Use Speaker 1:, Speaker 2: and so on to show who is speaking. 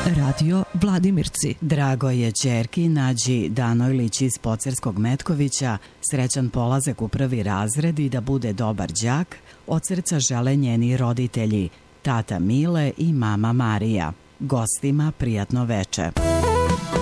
Speaker 1: Radio Vladimirci.
Speaker 2: Drago je ćerki Nađi Danojlić iz Pocerskog Metkovića srećan polazak u prvi razred i da bude dobar đak, od srca žele njeni roditelji, tata Mile i mama Marija. Gostima prijatno veče.